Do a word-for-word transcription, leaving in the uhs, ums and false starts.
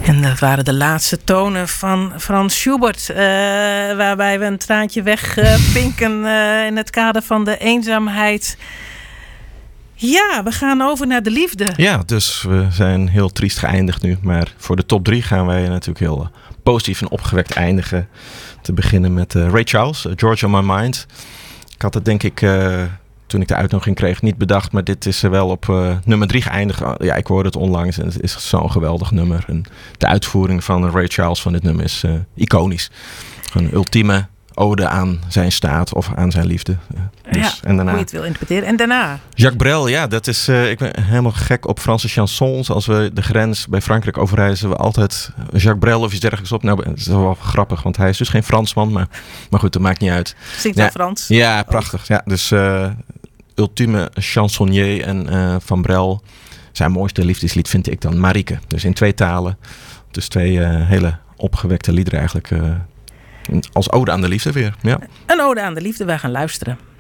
En dat waren de laatste tonen van Frans Schubert. Uh, waarbij we een traantje wegpinken uh, in het kader van de eenzaamheid. Ja, we gaan over naar de liefde. Ja, dus we zijn heel triest geëindigd nu. Maar voor de top drie gaan wij natuurlijk heel positief en opgewekt eindigen. Te beginnen met uh, Ray Charles, uh, Georgia on My Mind. Ik had het denk ik... Uh, toen ik de uitnodiging kreeg, niet bedacht. Maar dit is er wel op uh, nummer drie geëindigd. Ja, ik hoorde het onlangs en het is zo'n geweldig nummer. En de uitvoering van Ray Charles van dit nummer is uh, iconisch. Een ultieme ode aan zijn staat of aan zijn liefde. Uh, dus, ja, en daarna, hoe je het wil interpreteren. En daarna? Jacques Brel, ja, dat is... Uh, ik ben helemaal gek op Franse chansons. Als we de grens bij Frankrijk overreizen, we altijd Jacques Brel of iets dergelijks op. Nou, dat is wel grappig, want hij is dus geen Fransman. Maar, maar goed, dat maakt niet uit. Zingt ja, wel Frans. Ja, prachtig. Oh. Ja, dus... Uh, ultieme chansonnier en uh, Van Brel. Zijn mooiste liefdeslied vind ik dan Marieke. Dus in twee talen. Dus twee uh, hele opgewekte liederen eigenlijk. Uh, als ode aan de liefde weer. Ja. Een ode aan de liefde, wij gaan luisteren.